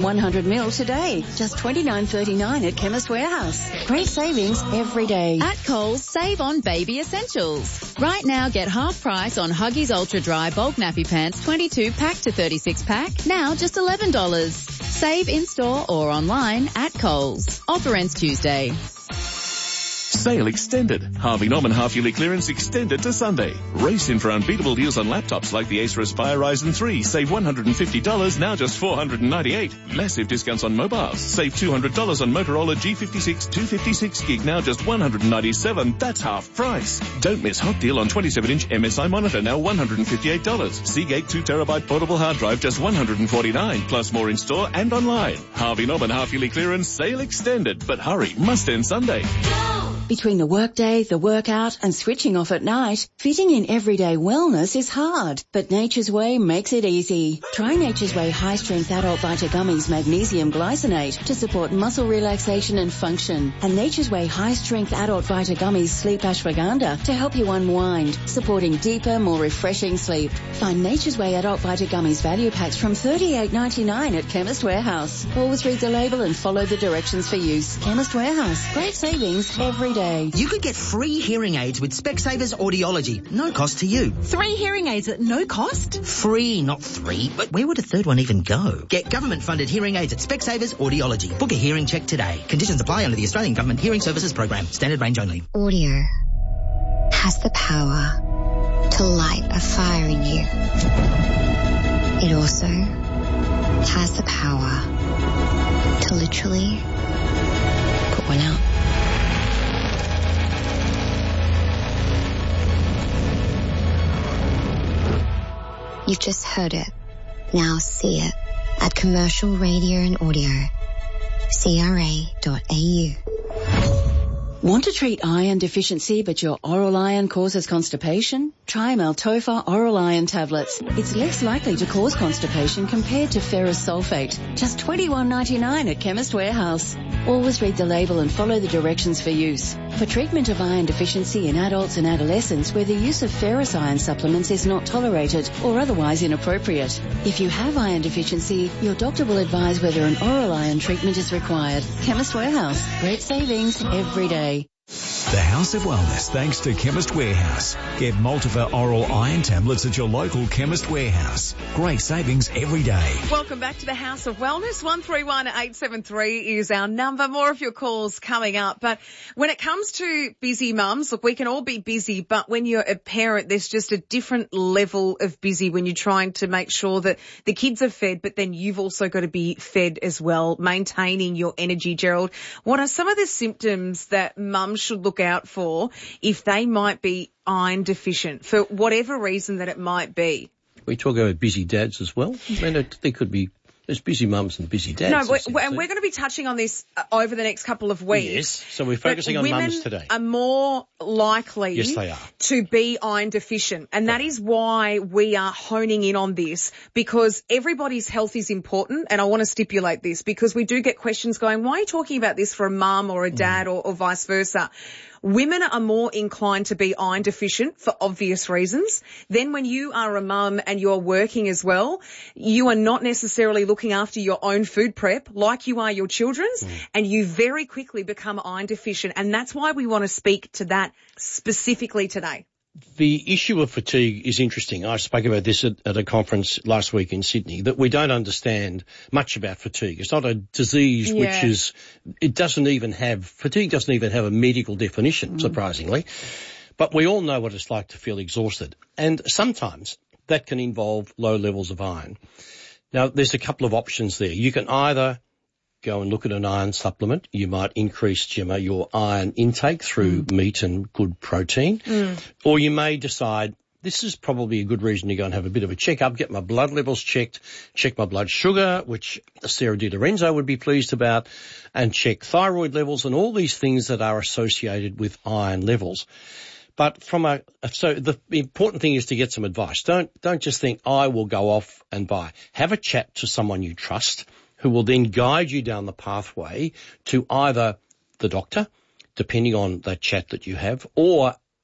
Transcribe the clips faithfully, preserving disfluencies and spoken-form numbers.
one hundred mil today. Just twenty-nine thirty-nine at Chemist Warehouse. Great savings every day. At Coles, save on baby essentials. Right now, get half price on Huggies Ultra Dry Bulk Nappy Pants twenty-two pack to thirty-six pack. Now just eleven dollars. Save in-store or online at Coles. Offer ends Tuesday. Sale extended. Harvey Norman half-yearly clearance extended to Sunday. Race in for unbeatable deals on laptops like the Acer Aspire Ryzen three. Save one hundred fifty dollars, now just four hundred ninety-eight dollars. Massive discounts on mobiles. Save two hundred dollars on Motorola G fifty-six two fifty-six gig, now just one hundred ninety-seven dollars. That's half price. Don't miss hot deal on twenty-seven inch M S I monitor, now one hundred fifty-eight dollars. Seagate two terabyte portable hard drive, just one hundred forty-nine dollars. Plus more in store and online. Harvey Norman half-yearly clearance, sale extended. But hurry, must end Sunday. Between the workday, the workout and switching off at night, fitting in everyday wellness is hard, but Nature's Way makes it easy. Try Nature's Way High Strength Adult Vita Gummies Magnesium Glycinate to support muscle relaxation and function, and Nature's Way High Strength Adult Vita Gummies Sleep Ashwagandha to help you unwind, supporting deeper, more refreshing sleep. Find Nature's Way Adult Vita Gummies value packs from thirty-eight ninety-nine at Chemist Warehouse. Always read the label and follow the directions for use. Chemist Warehouse. Great savings every day. You could get free hearing aids with Specsavers Audiology. No cost to you. Three hearing aids at no cost? Free, not three. But where would a third one even go? Get government-funded hearing aids at Specsavers Audiology. Book a hearing check today. Conditions apply under the Australian Government Hearing Services Program. Standard range only. Audio has the power to light a fire in you. It also has the power to literally put one out. You've just heard it. Now see it at Commercial Radio and Audio. C R A dot A U. Want to treat iron deficiency but your oral iron causes constipation? Try Maltopha Oral Iron Tablets. It's less likely to cause constipation compared to ferrous sulfate. Just twenty-one ninety-nine at Chemist Warehouse. Always read the label and follow the directions for use. For treatment of iron deficiency in adults and adolescents where the use of ferrous iron supplements is not tolerated or otherwise inappropriate. If you have iron deficiency, your doctor will advise whether an oral iron treatment is required. Chemist Warehouse. Great savings every day. The House of Wellness, thanks to Chemist Warehouse. Get Maltopha Oral Iron Tablets at your local Chemist Warehouse. Great savings every day. Welcome back to the House of Wellness. one three one eight seven three is our number. More of your calls coming up. But when it comes to busy mums, look, we can all be busy, but when you're a parent, there's just a different level of busy when you're trying to make sure that the kids are fed, but then you've also got to be fed as well, maintaining your energy. Gerald, what are some of the symptoms that mums should look out for if they might be iron deficient for whatever reason that it might be? We talk about busy dads as well. I mean, there could be, there's busy mums and busy dads. No, we're, and we're going to be touching on this uh, over the next couple of weeks. Yes, so we're focusing on mums today. Women are more likely yes, they are. to be iron deficient, and that is why we are honing in on this, because everybody's health is important, and I want to stipulate this because we do get questions going, why are you talking about this for a mum or a dad mm. or, or vice versa? Women are more inclined to be iron deficient for obvious reasons. Then when you are a mum and you're working as well, you are not necessarily looking after your own food prep like you are your children's, mm. and you very quickly become iron deficient. And that's why we want to speak to that specifically today. The issue of fatigue is interesting. I spoke about this at, at a conference last week in Sydney, that we don't understand much about fatigue. It's not a disease yeah. which is, it doesn't even have, fatigue doesn't even have a medical definition, mm. surprisingly. But we all know what it's like to feel exhausted. And sometimes that can involve low levels of iron. Now, there's a couple of options there. You can either go and look at an iron supplement. You might increase, Gemma, your iron intake through mm. meat and good protein. Mm. Or you may decide this is probably a good reason to go and have a bit of a check-up, get my blood levels checked, check my blood sugar, which Sarah Di Lorenzo would be pleased about, and check thyroid levels and all these things that are associated with iron levels. But from a, so the important thing is to get some advice. Don't, don't just think, I will go off and buy. Have a chat to someone you trust, who will then guide you down the pathway to either the doctor, depending on that chat that you have, or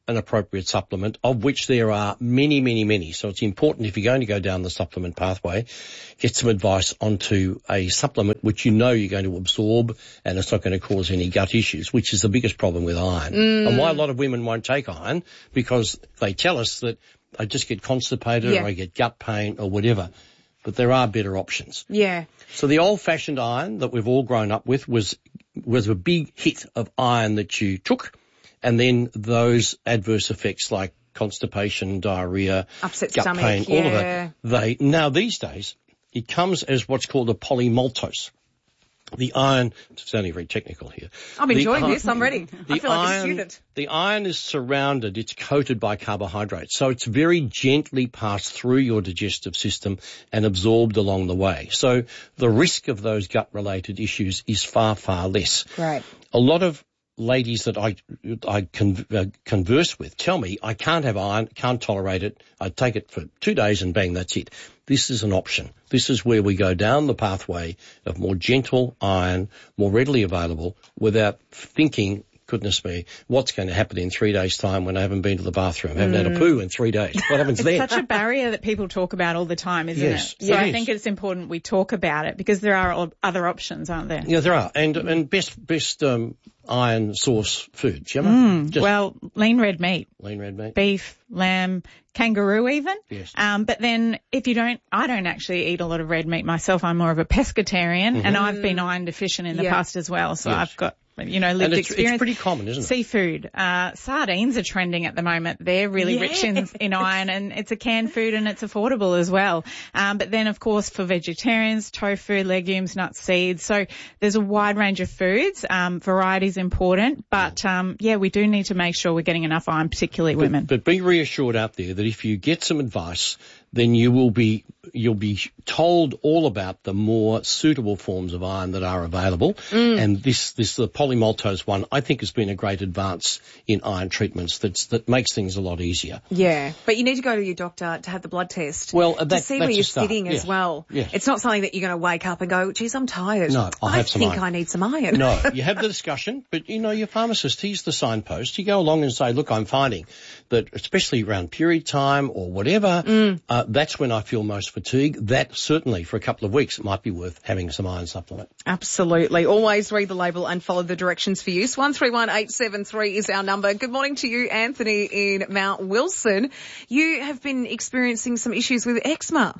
an appropriate supplement, of which there are many, many, many. So it's important if you're going to go down the supplement pathway, get some advice onto a supplement which you know you're going to absorb and it's not going to cause any gut issues, which is the biggest problem with iron. Mm. And why a lot of women won't take iron, because they tell us that I just get constipated yeah. or I get gut pain or whatever. But there are better options. Yeah. So the old-fashioned iron that we've all grown up with was was a big hit of iron that you took, and then those adverse effects like constipation, diarrhea, upset gut stomach, pain, yeah. all of that. They now these days it comes as what's called a polymaltose. The iron, it's only very technical here. I'm enjoying the, this. I'm ready. I feel like iron, a student. The iron is surrounded, it's coated by carbohydrates. So it's very gently passed through your digestive system and absorbed along the way. So the risk of those gut-related issues is far, far less. Right. A lot of ladies that I I con, uh, converse with tell me, I can't have iron, can't tolerate it. I take it for two days and bang, that's it. This is an option. This is where we go down the pathway of more gentle iron, more readily available, without thinking, goodness me, what's going to happen in three days' time when I haven't been to the bathroom, I haven't mm. had a poo in three days. What happens it's then? It's such a barrier that people talk about all the time, isn't yes, it? So it I is. think it's important we talk about it, because there are other options, aren't there? Yeah, there are. And and best best um, iron source food, Gemma? Mm, Just well, lean red meat. Lean red meat. Beef, lamb, kangaroo even. Yes. Um, but then if you don't, I don't actually eat a lot of red meat myself. I'm more of a pescatarian, mm-hmm. and I've been iron deficient in the yeah. past as well. So yes. I've got, you know, lived and it's, experience. It's pretty common, isn't it? Seafood. Uh, sardines are trending at the moment. They're really yes. rich in, in iron, and it's a canned food and it's affordable as well. Um, but then of course for vegetarians, tofu, legumes, nuts, seeds. So there's a wide range of foods. Um, variety is important, but um, yeah, we do need to make sure we're getting enough iron, particularly but, women. But be reassured out there that if you get some advice, then you will be you'll be told all about the more suitable forms of iron that are available. Mm. And this this the polymaltose one, I think, has been a great advance in iron treatments that's that makes things a lot easier. Yeah, but you need to go to your doctor to have the blood test. Well, uh, that, to see that's where you're start. sitting yes. as well. Yes. It's not something that you're going to wake up and go, geez, I'm tired. No, I'll I have some think iron. I need some iron. No, you have the discussion, but you know, your pharmacist, he's the signpost. You go along and say, look, I'm finding that especially around period time or whatever, mm. uh, that's when I feel most fatigued. That certainly for a couple of weeks, it might be worth having some iron supplement. Absolutely. Always read the label and follow the directions for use. one three one eight seven three is our number. Good morning to you, Anthony in Mount Wilson. You have been experiencing some issues with eczema.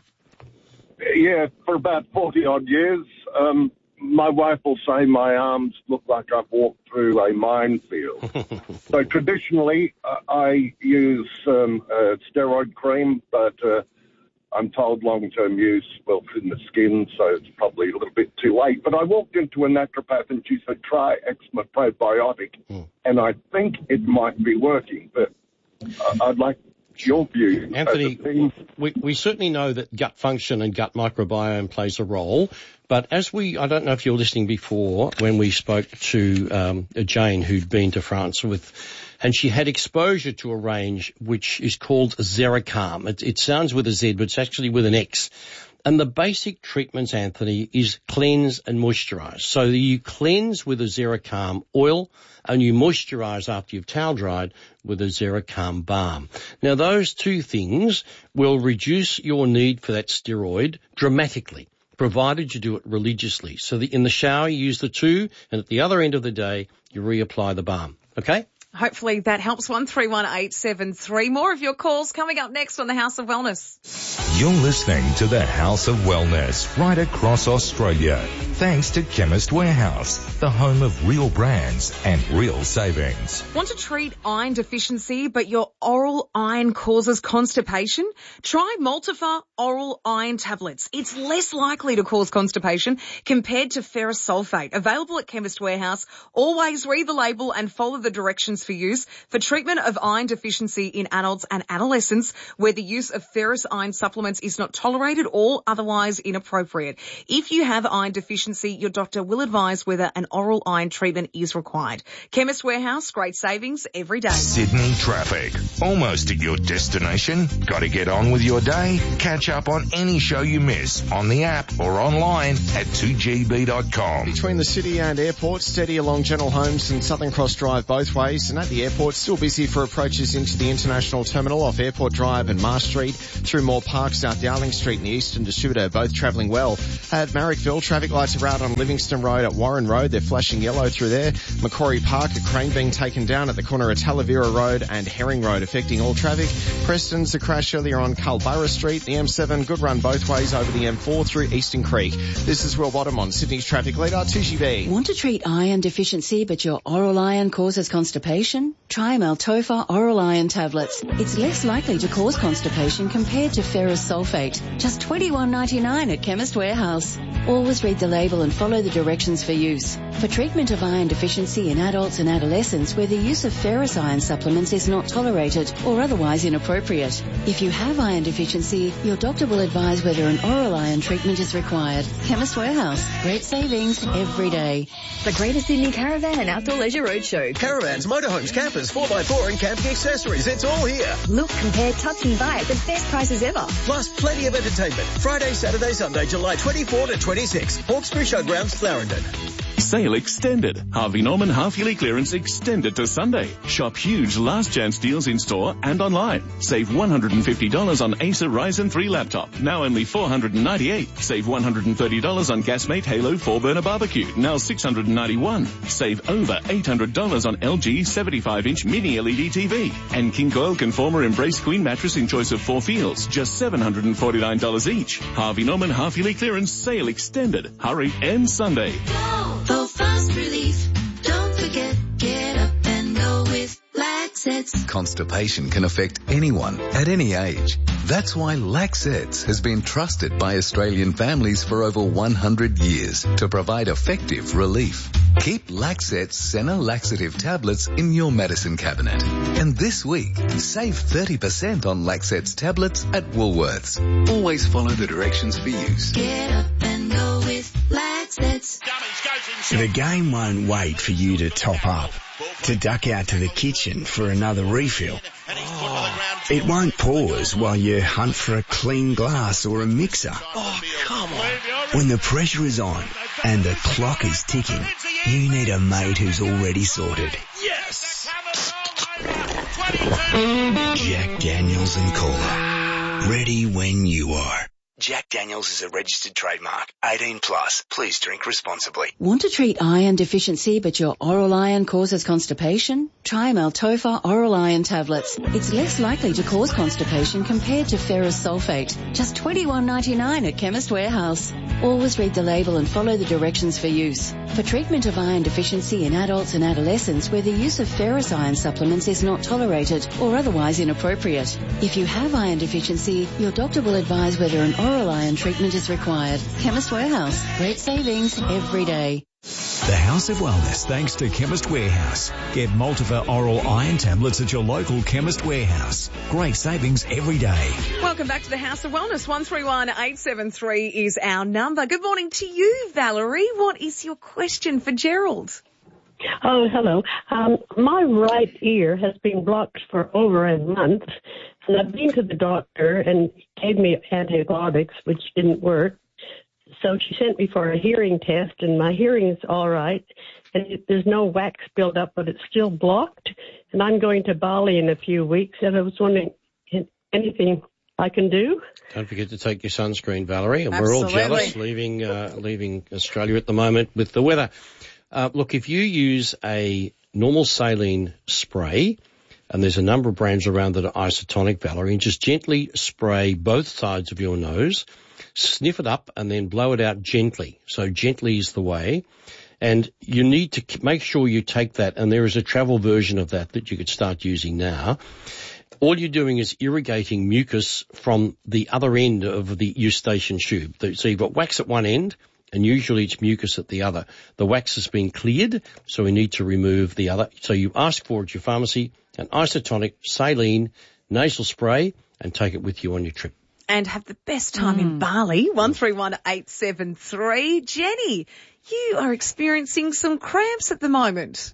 Yeah, for about forty odd years. Um, my wife will say my arms look like I've walked through a minefield. So traditionally, uh, I use um, uh, steroid cream, but uh, I'm told long-term use will thin the skin, so it's probably a little bit too late. But I walked into a naturopath and she said, try eczema probiotic, mm. and I think it might be working, but uh, I'd like your view. Anthony, we, we certainly know that gut function and gut microbiome plays a role, but as we, I don't know if you were listening before when we spoke to um, Jane, who'd been to France with, and she had exposure to a range which is called Zericalm. It, it sounds with a Z, but it's actually with an X. And the basic treatments, Anthony, is cleanse and moisturise. So you cleanse with a Zericalm oil and you moisturise after you've towel dried with a Zericalm balm. Now those two things will reduce your need for that steroid dramatically, provided you do it religiously. So the, in the shower you use the two, and at the other end of the day you reapply the balm. Okay? Hopefully that helps. one three one eight seven three. More of your calls coming up next on the House of Wellness. You're listening to the House of Wellness right across Australia. Thanks to Chemist Warehouse, the home of real brands and real savings. Want to treat iron deficiency but your oral iron causes constipation? Try Multifer Oral Iron Tablets. It's less likely to cause constipation compared to ferrous sulfate. Available at Chemist Warehouse. Always read the label and follow the directions for use. For treatment of iron deficiency in adults and adolescents where the use of ferrous iron supplements is not tolerated or otherwise inappropriate. If you have iron deficiency, your doctor will advise whether an oral iron treatment is required. Chemist Warehouse, great savings every day. Sydney traffic. Almost at your destination? Got to get on with your day? Catch up on any show you miss on the app or online at two G B dot com. Between the city and airport, steady along General Holmes and Southern Cross Drive both ways, and and at the airport. Still busy for approaches into the International Terminal off Airport Drive and Marsh Street. Through Moore Park, South Dowling Street and the Eastern Distributor, both travelling well. At Marrickville, traffic lights are out on Livingston Road at Warren Road. They're flashing yellow through there. Macquarie Park, a crane being taken down at the corner of Talavera Road and Herring Road, affecting all traffic. Preston's a crash earlier on Culburra Street. The M seven, good run both ways over the M four through Eastern Creek. This is Will Bottom on Sydney's traffic leader, two G B. Want to treat iron deficiency but your oral iron causes constipation? Try Maltopha Oral Iron Tablets. It's less likely to cause constipation compared to ferrous sulfate. Just twenty-one ninety-nine at Chemist Warehouse. Always read the label and follow the directions for use. For treatment of iron deficiency in adults and adolescents where the use of ferrous iron supplements is not tolerated or otherwise inappropriate. If you have iron deficiency, your doctor will advise whether an oral iron treatment is required. Chemist Warehouse. Great savings every day. The Greater Sydney Caravan and Outdoor Leisure Roadshow. Caravans, motorhomes, campers, four by four and camping accessories. It's all here. Look, compare, touch and buy at the best prices ever. Plus plenty of entertainment. Friday, Saturday, Sunday, July twenty-fourth to twenty-sixth. Hawkesbury Showgrounds, Clarendon. Sale extended. Harvey Norman half-yearly clearance extended to Sunday. Shop huge last chance deals in store and online. Save one hundred fifty dollars on Acer Ryzen three laptop. Now only four hundred ninety-eight dollars. Save one hundred thirty dollars on Gasmate Halo four burner barbecue. Now six hundred ninety-one dollars. Save over eight hundred dollars on L G seventy-five inch mini L E D T V. And King Coil Conformer Embrace Queen mattress in choice of four feels. Just seven hundred forty-nine dollars each. Harvey Norman half-yearly clearance sale extended. Hurry, ends Sunday. For fast relief, don't forget, get up and go with Laxets. Constipation can affect anyone at any age. That's why Laxets has been trusted by Australian families for over one hundred years to provide effective relief. Keep Laxets Senna laxative tablets in your medicine cabinet. And this week, save thirty percent on Laxets tablets at Woolworths. Always follow the directions for use. Get up and go with Laxets. The game won't wait for you to top up, to duck out to the kitchen for another refill. Oh, it won't pause while you hunt for a clean glass or a mixer. Oh, come on. When the pressure is on and the clock is ticking, you need a mate who's already sorted. Yes! Jack Daniels and Cola. Ready when you are. Jack Daniels is a registered trademark. eighteen plus. Please drink responsibly. Want to treat iron deficiency but your oral iron causes constipation? Try Maltopha Oral Iron Tablets. It's less likely to cause constipation compared to ferrous sulfate. Just twenty-one ninety-nine at Chemist Warehouse. Always read the label and follow the directions for use. For treatment of iron deficiency in adults and adolescents where the use of ferrous iron supplements is not tolerated or otherwise inappropriate. If you have iron deficiency, your doctor will advise whether an oral iron treatment is required. Chemist Warehouse. Great savings every day. The House of Wellness, thanks to Chemist Warehouse. Get Multivar Oral Iron Tablets at your local Chemist Warehouse. Great savings every day. Welcome back to the House of Wellness. one three one eight seven three is our number. Good morning to you, Valerie. What is your question for Gerald? Oh, hello. Um, my right ear has been blocked for over a month, and I've been to the doctor and gave me antibiotics, which didn't work. So she sent me for a hearing test, and my hearing is all right. And it, there's no wax build-up, but it's still blocked. And I'm going to Bali in a few weeks, and I was wondering, anything I can do? Don't forget to take your sunscreen, Valerie. And Absolutely. We're all jealous leaving uh, leaving Australia at the moment with the weather. Uh, look, if you use a normal saline spray, and there's a number of brands around that are isotonic, Valerie, and just gently spray both sides of your nose, sniff it up, and then blow it out gently. So gently is the way. And you need to make sure you take that, and there is a travel version of that that you could start using now. All you're doing is irrigating mucus from the other end of the eustachian tube. So you've got wax at one end, and usually it's mucus at the other. The wax has been cleared, so we need to remove the other. So you ask for at your pharmacy an isotonic saline nasal spray and take it with you on your trip. And have the best time mm. in Bali. one three one eight seven three. Jenny, you are experiencing some cramps at the moment.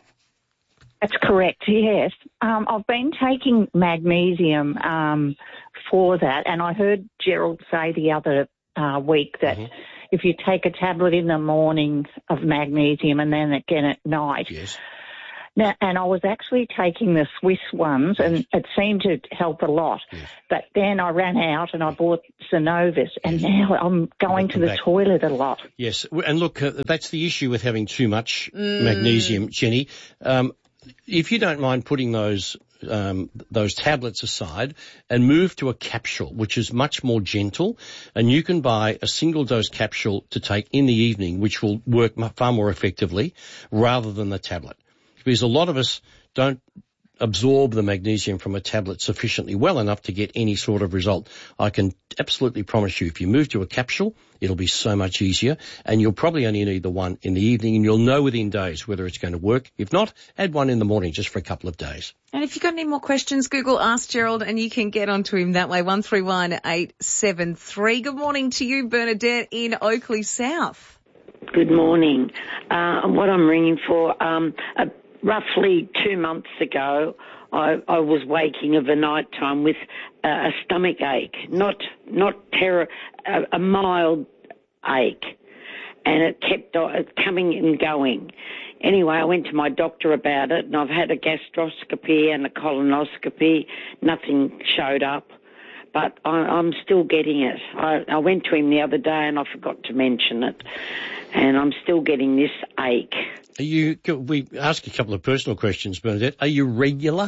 That's correct, yes. Um, I've been taking magnesium um, for that, and I heard Gerald say the other uh, week that mm-hmm. if you take a tablet in the morning of magnesium and then again at night, yes. Now, and I was actually taking the Swiss ones, and it seemed to help a lot. Yes. But then I ran out and I bought Synovus, and now I'm going to the back. toilet a lot. Yes, and look, uh, that's the issue with having too much mm. magnesium, Jenny. Um, if you don't mind putting those um, those tablets aside and move to a capsule, which is much more gentle, and you can buy a single dose capsule to take in the evening, which will work far more effectively rather than the tablet. Because a lot of us don't absorb the magnesium from a tablet sufficiently well enough to get any sort of result. I can absolutely promise you if you move to a capsule, it'll be so much easier, and you'll probably only need the one in the evening, and you'll know within days whether it's going to work. If not, add one in the morning just for a couple of days. And if you've got any more questions, Google Ask Gerald and you can get onto him that way, one three one eight seven three. Good morning to you, Bernadette in Oakley South. Good morning. Uh, what I'm ringing for, um, a Roughly two months ago, I, I was waking of a night time with uh, a stomach ache, not not terror, a, a mild ache, and it kept uh, coming and going. Anyway, I went to my doctor about it, and I've had a gastroscopy and a colonoscopy. Nothing showed up, but I, I'm still getting it. I, I went to him the other day, and I forgot to mention it, and I'm still getting this ache. Are you, we ask a couple of personal questions, Bernadette. Are you regular?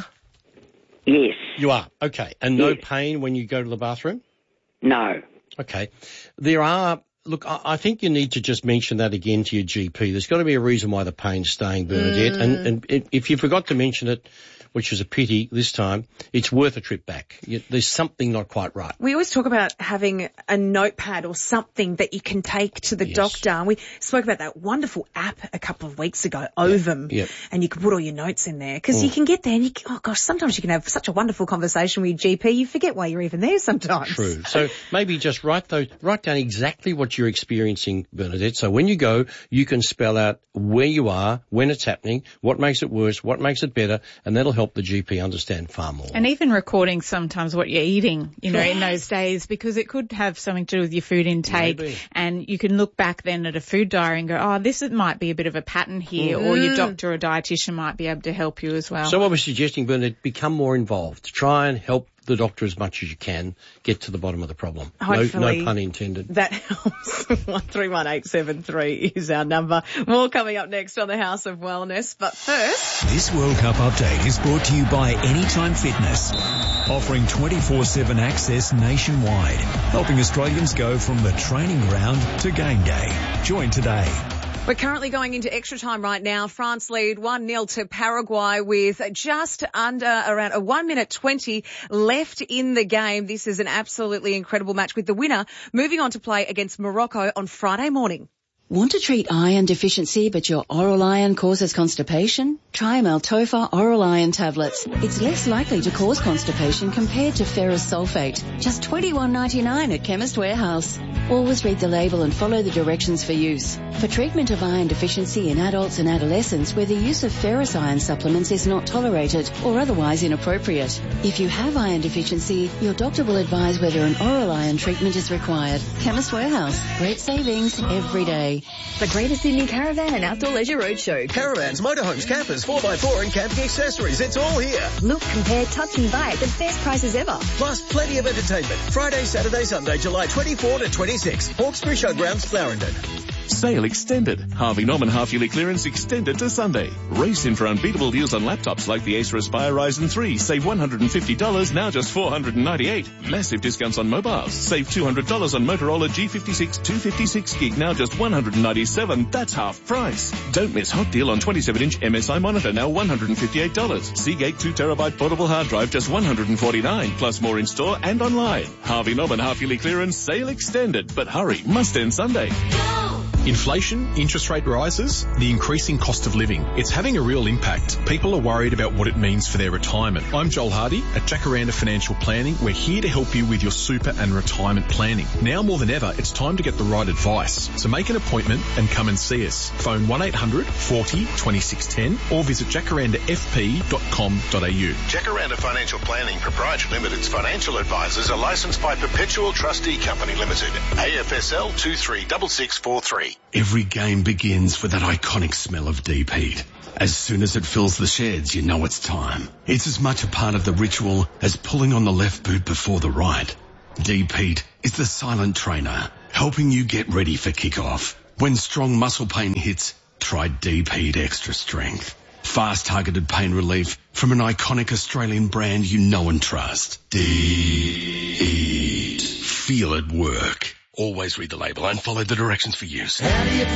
Yes. You are? Okay. And no yes. pain when you go to the bathroom? No. Okay. There are, look, I think you need to just mention that again to your G P. There's got to be a reason why the pain's staying, Bernadette. Mm. And, and if you forgot to mention it, which is a pity this time, it's worth a trip back. There's something not quite right. We always talk about having a notepad or something that you can take to the yes. doctor. And we spoke about that wonderful app a couple of weeks ago, Ovum, yep. and you can put all your notes in there because mm. you can get there and you can, oh gosh, sometimes you can have such a wonderful conversation with your G P, you forget why you're even there sometimes. True. So maybe just write those, write down exactly what you're experiencing, Bernadette. So when you go, you can spell out where you are, when it's happening, what makes it worse, what makes it better, and that'll help the G P understand far more. And even recording sometimes what you're eating, you know, yes. in those days, because it could have something to do with your food intake. Maybe. And you can look back then at a food diary and go, oh, this is, might be a bit of a pattern here, mm. or your doctor or dietitian might be able to help you as well. So what we're suggesting, Bernadette, become more involved. Try and help the doctor as much as you can get to the bottom of the problem. Hopefully, no, no pun intended. That helps. one three one eight seven three is our number. More coming up next on the House of Wellness. But first, this World Cup update is brought to you by Anytime Fitness, offering twenty-four seven access nationwide, helping Australians go from the training ground to game day. Join today. We're currently going into extra time right now. France lead one nil to Paraguay with just under around a one minute twenty left in the game. This is an absolutely incredible match with the winner moving on to play against Morocco on Friday morning. Want to treat iron deficiency but your oral iron causes constipation? Try Maltopha Oral Iron Tablets. It's less likely to cause constipation compared to ferrous sulfate. Just twenty-one ninety-nine at Chemist Warehouse. Always read the label and follow the directions for use. For treatment of iron deficiency in adults and adolescents where the use of ferrous iron supplements is not tolerated or otherwise inappropriate. If you have iron deficiency, your doctor will advise whether an oral iron treatment is required. Chemist Warehouse. Great savings every day. The Greater Sydney Caravan and Outdoor Leisure Roadshow. Caravans, motorhomes, campers, four by four and camping accessories. It's all here. Look, compare, touch and buy at the best prices ever. Plus plenty of entertainment. Friday, Saturday, Sunday, July twenty-fourth to twenty-sixth. Hawkesbury Showgrounds, Clarendon. Sale extended. Harvey Norman half-yearly clearance extended to Sunday. Race in for unbeatable deals on laptops like the Acer Aspire Ryzen three. Save one hundred fifty dollars, now just four hundred ninety-eight dollars. Massive discounts on mobiles. Save two hundred dollars on Motorola G fifty-six two fifty-six gig, now just one hundred ninety-seven dollars. That's half price. Don't miss hot deal on twenty-seven inch M S I monitor, now one hundred fifty-eight dollars. Seagate two terabyte portable hard drive, just one hundred forty-nine dollars. Plus more in store and online. Harvey Norman half-yearly clearance, sale extended. But hurry, must end Sunday. Inflation, interest rate rises, the increasing cost of living. It's having a real impact. People are worried about what it means for their retirement. I'm Joel Hardy at Jacaranda Financial Planning. We're here to help you with your super and retirement planning. Now more than ever, it's time to get the right advice. So make an appointment and come and see us. Phone one eight hundred forty twenty-six ten or visit jacaranda f p dot com dot a u. Jacaranda Financial Planning Proprietary Limited's financial advisors are licensed by Perpetual Trustee Company Limited, A F S L two three six six four three. Every game begins with that iconic smell of deep heat. As soon as it fills the sheds, you know it's time. It's as much a part of the ritual as pulling on the left boot before the right. Deep heat is the silent trainer, helping you get ready for kickoff. When strong muscle pain hits, try Deep Heat Extra Strength. Fast targeted pain relief from an iconic Australian brand you know and trust. Deep Heat. Feel it work. Always read the label and follow the directions for use.